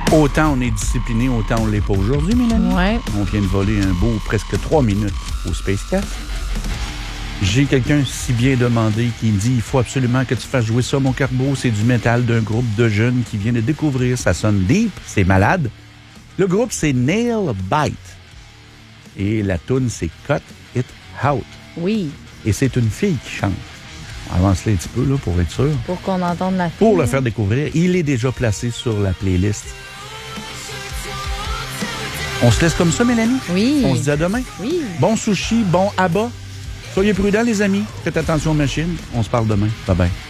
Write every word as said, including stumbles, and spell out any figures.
Autant on est discipliné, autant on l'est pas aujourd'hui, Mélanie. Ouais. On vient de voler un beau presque trois minutes au Space Cast. J'ai quelqu'un si bien demandé qui me dit « Il faut absolument que tu fasses jouer ça, mon carbo. C'est du métal d'un groupe de jeunes qui vient de découvrir. Ça sonne deep, c'est malade. » Le groupe, c'est Nail Bite. Et la toune, c'est « Cut It Out ». Oui. Et c'est une fille qui chante. Avance-le un petit peu là, pour être sûr. Pour qu'on entende la fille. Pour le faire découvrir, il est déjà placé sur la playlist. On se laisse comme ça, Mélanie? Oui. On se dit à demain? Oui. Bon sushi, bon abat. Soyez prudents, les amis. Faites attention aux machines. On se parle demain. Bye-bye.